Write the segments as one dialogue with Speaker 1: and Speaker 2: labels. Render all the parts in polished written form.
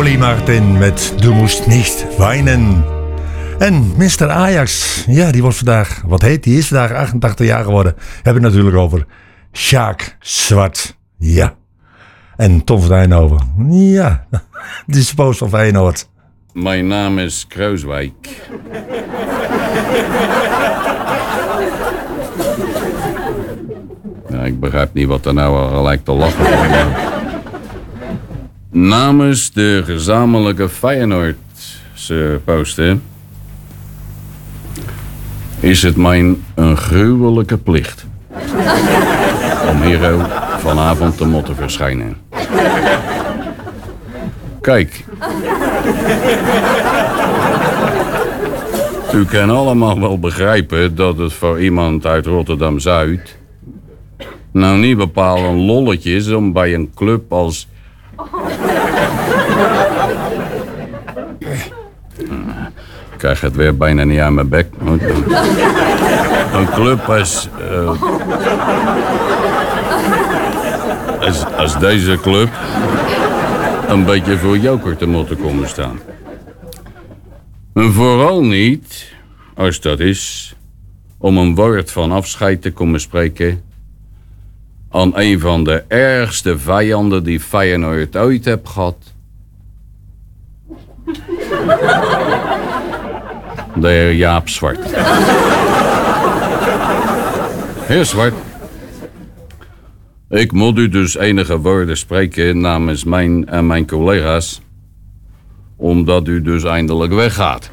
Speaker 1: Dolly Martin met Du moest niet weinen. En Mr. Ajax, ja, die wordt vandaag, die is vandaag 88 jaar geworden. We hebben het natuurlijk over Sjaak Zwart, ja. En Tom van Eijnhoven, ja, die is poos van Feyenoord.
Speaker 2: Mijn naam is Kruiswijk. Ja, ik begrijp niet wat er nou al gelijk te lachen is. Namens de gezamenlijke Feyenoordse posten is het mijn een gruwelijke plicht om hier vanavond te moeten verschijnen. Kijk. U kan allemaal wel begrijpen dat het voor iemand uit Rotterdam-Zuid nou niet bepaald een lolletje is om bij een club als... Ik krijg het weer bijna niet aan mijn bek. Een club als deze club een beetje voor joker te moeten komen staan. En vooral niet, als dat is, om een woord van afscheid te komen spreken aan een van de ergste vijanden die Feyenoord ooit heeft gehad. De heer Jaap Zwart. Heer Zwart, ik moet u dus enige woorden spreken namens mijn en mijn collega's, omdat u dus eindelijk weggaat.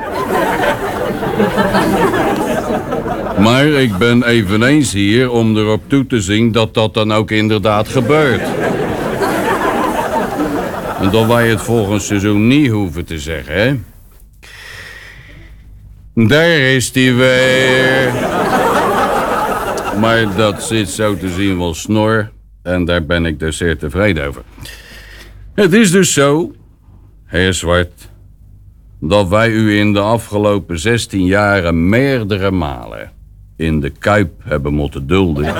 Speaker 2: Maar ik ben eveneens hier om erop toe te zien dat dat dan ook inderdaad gebeurt. En dat wij het volgend seizoen niet hoeven te zeggen, hè? Daar is hij weer. Maar dat zit zo te zien wel snor. En daar ben ik dus zeer tevreden over. Het is dus zo, heer Zwart, dat wij u in de afgelopen 16 jaren meerdere malen in de Kuip hebben moeten dulden.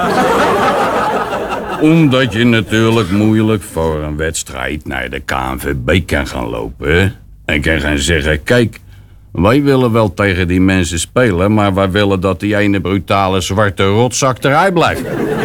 Speaker 2: Omdat je natuurlijk moeilijk voor een wedstrijd naar de KNVB kan gaan lopen. En kan gaan zeggen, kijk, wij willen wel tegen die mensen spelen, maar wij willen dat die ene brutale zwarte rotzak eruit blijft.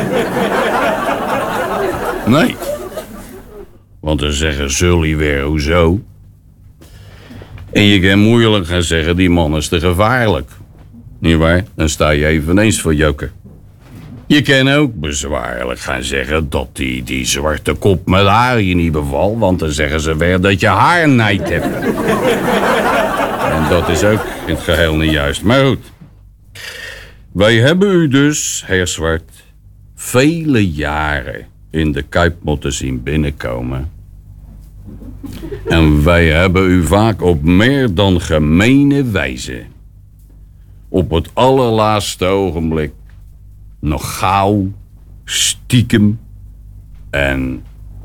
Speaker 2: Nee. Want dan zeggen Sully weer, hoezo? En je kan moeilijk gaan zeggen, die man is te gevaarlijk. Niet waar? Dan sta je eveneens voor joker. Je kan ook bezwaarlijk gaan zeggen dat die zwarte kop met haar je niet bevalt, want dan zeggen ze weer dat je haarnijd hebt. En dat is ook in het geheel niet juist. Maar goed. Wij hebben u dus, heer Zwart, vele jaren in de Kuip moeten zien binnenkomen. En wij hebben u vaak op meer dan gemene wijze op het allerlaatste ogenblik nog gauw, stiekem en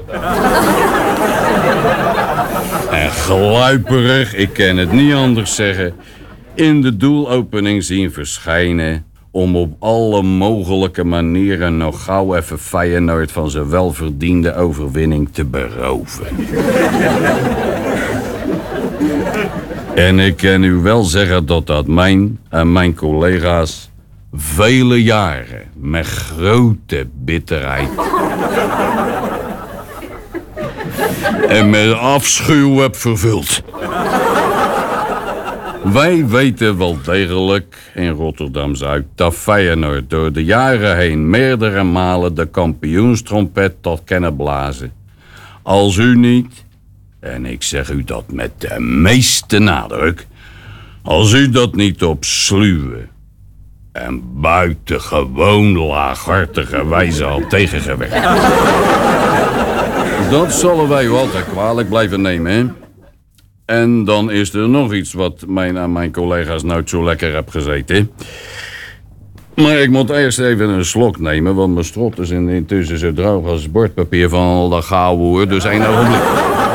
Speaker 2: gluiperig, ik kan het niet anders zeggen, in de doelopening zien verschijnen om op alle mogelijke manieren nog gauw even Feyenoord van zijn welverdiende overwinning te beroven. En ik kan u wel zeggen dat mijn en mijn collega's vele jaren met grote bitterheid en met afschuw heb vervuld. Wij weten wel degelijk in Rotterdam-Zuid dat Feyenoord door de jaren heen meerdere malen de kampioenstrompet tot kennen blazen. Als u niet, en ik zeg u dat met de meeste nadruk, als u dat niet op sluwe en buitengewoon laaghartige wijze had tegengewerkt, dat zullen wij u altijd kwalijk blijven nemen, hè? En dan is er nog iets wat mijn collega's nooit zo lekker heb gezeten. Maar ik moet eerst even een slok nemen, want mijn strot is intussen zo droog als bordpapier van al dat gouden hoer. Dus één ogenblik.